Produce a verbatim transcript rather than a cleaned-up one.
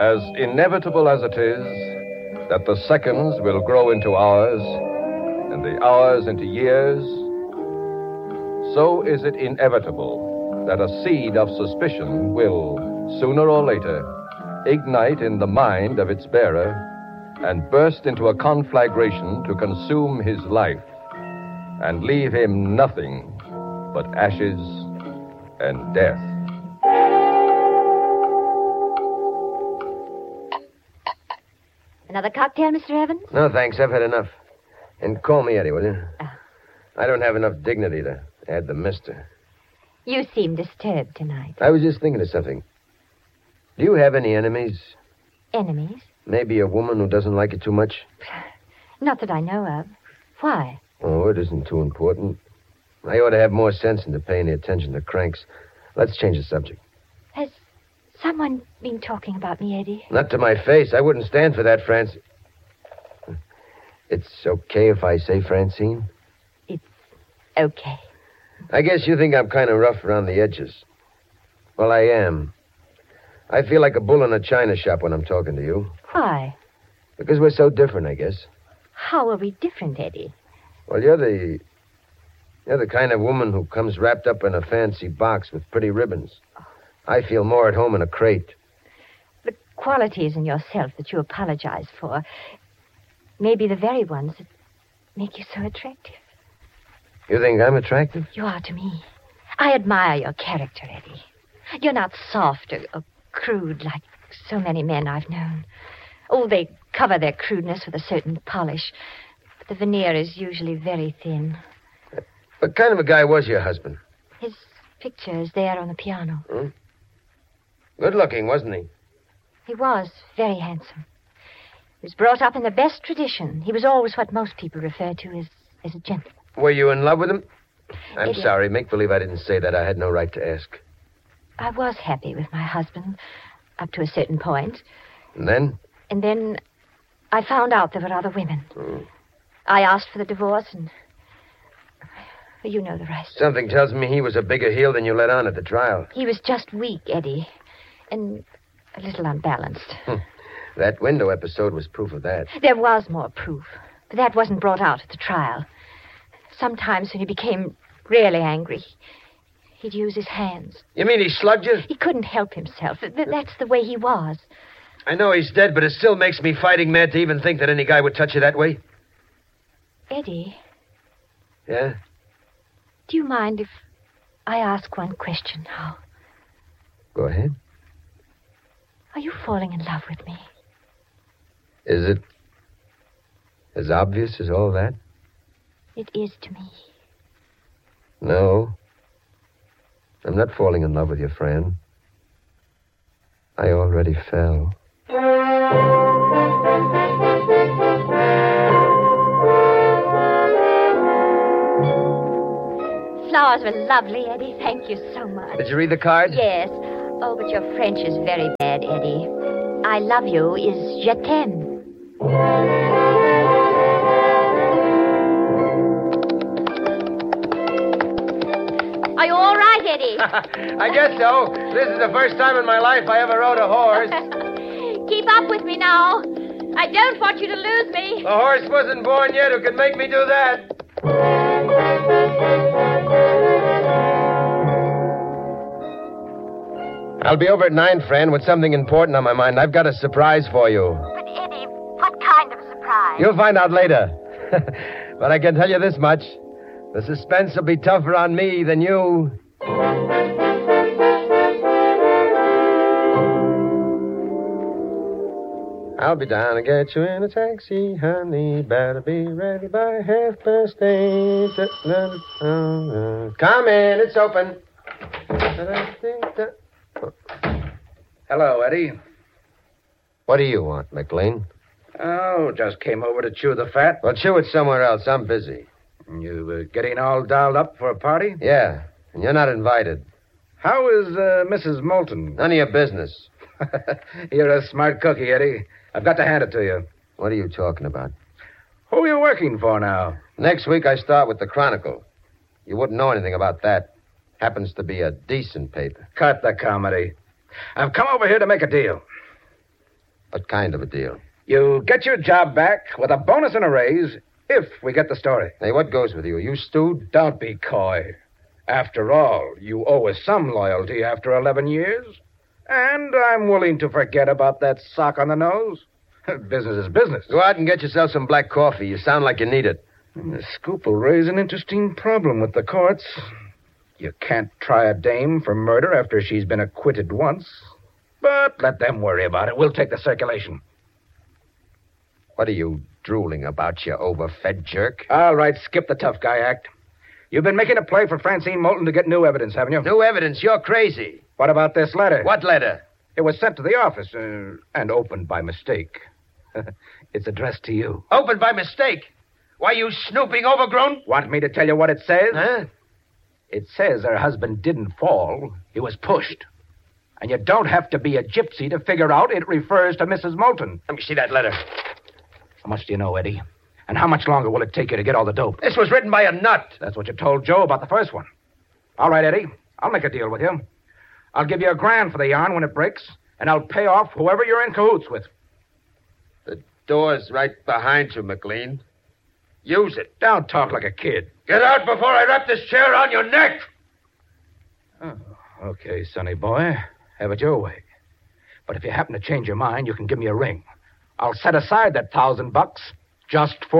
As inevitable as it is that the seconds will grow into hours and the hours into years, so is it inevitable that a seed of suspicion will, sooner or later, ignite in the mind of its bearer and burst into a conflagration to consume his life and leave him nothing but ashes and death. Another cocktail, Mister Evans? No, thanks. I've had enough. And call me Eddie, will you? Oh. I don't have enough dignity to add the mister. You seem disturbed tonight. I was just thinking of something. Do you have any enemies? Enemies? Maybe a woman who doesn't like it too much? Not that I know of. Why? Oh, it isn't too important. I ought to have more sense than to pay any attention to cranks. Let's change the subject. Has someone been talking about me, Eddie? Not to my face. I wouldn't stand for that, Francine. It's okay if I say Francine? It's okay. I guess you think I'm kind of rough around the edges. Well, I am. I feel like a bull in a china shop when I'm talking to you. Why? Because we're so different, I guess. How are we different, Eddie? Well, you're the... You're the kind of woman who comes wrapped up in a fancy box with pretty ribbons. I feel more at home in a crate. The qualities in yourself that you apologize for may be the very ones that make you so attractive. You think I'm attractive? You are to me. I admire your character, Eddie. You're not soft or, or crude like so many men I've known. Oh, they cover their crudeness with a certain polish, but the veneer is usually very thin. What kind of a guy was your husband? His picture is there on the piano. Hmm? Good looking, wasn't he? He was very handsome. He was brought up in the best tradition. He was always what most people refer to as, as a gentleman. Were you in love with him? I'm It- sorry. Make believe I didn't say that. I had no right to ask. I was happy with my husband up to a certain point. And then? And then I found out there were other women. Hmm. I asked for the divorce, and you know the rest. Something tells me he was a bigger heel than you let on at the trial. He was just weak, Eddie, and a little unbalanced. That window episode was proof of that. There was more proof, but that wasn't brought out at the trial. Sometimes when he became really angry, he'd use his hands. You mean he slugged you? He couldn't help himself. Th- That's the way he was. I know he's dead, but it still makes me fighting mad to even think that any guy would touch you that way. Eddie, Yeah? do you mind if I ask one question now? Go ahead. Are you falling in love with me? Is it as obvious as all that? It is to me. No. I'm not falling in love with your friend. I already fell. Flowers were lovely, Eddie. Thank you so much. Did you read the card? Yes. Oh, but your French is very bad, Eddie. I love you is je t'aime. Are you all right, Eddie? I guess so. This is the first time in my life I ever rode a horse. Keep up with me now. I don't want you to lose me. The horse wasn't born yet who could make me do that. I'll be over at nine, Fran, with something important on my mind. I've got a surprise for you. But, Eddie, what kind of surprise? You'll find out later. But I can tell you this much. The suspense will be tougher on me than you. I'll be down to get you in a taxi, honey. Better be ready by half past eight. Come in, it's open. Hello, Eddie. What do you want, McLean? Oh, just came over to chew the fat. Well, chew it somewhere else. I'm busy. You uh, getting all dolled up for a party? Yeah, and you're not invited. How is uh, Missus Moulton? None of your business. You're a smart cookie, Eddie. I've got to hand it to you. What are you talking about? Who are you working for now? Next week I start with the Chronicle. You wouldn't know anything about that. Happens to be a decent paper. Cut the comedy. I've come over here to make a deal. What kind of a deal? You get your job back with a bonus and a raise if we get the story. Hey, what goes with you? Are you stewed? Don't be coy. After all, you owe us some loyalty after eleven years. And I'm willing to forget about that sock on the nose. Business is business. Go out and get yourself some black coffee. You sound like you need it. And the scoop will raise an interesting problem with the courts. You can't try a dame for murder after she's been acquitted once. But let them worry about it. We'll take the circulation. What are you drooling about, you overfed jerk? All right, skip the tough guy act. You've been making a play for Francine Moulton to get new evidence, haven't you? New evidence? You're crazy. What about this letter? What letter? It was sent to the office uh, and opened by mistake. It's addressed to you. Opened by mistake? Why, you snooping overgrown? Want me to tell you what it says? Huh? It says her husband didn't fall. He was pushed. And you don't have to be a gypsy to figure out it refers to Missus Moulton. Let me see that letter. How much do you know, Eddie? And how much longer will it take you to get all the dope? This was written by a nut. That's what you told Joe about the first one. All right, Eddie. I'll make a deal with you. I'll give you a grand for the yarn when it breaks, and I'll pay off whoever you're in cahoots with. The door's right behind you, McLean. Use it. Don't talk like a kid. Get out before I wrap this chair around your neck. Oh, okay, sonny boy. Have it your way. But if you happen to change your mind, you can give me a ring. I'll set aside that thousand bucks just for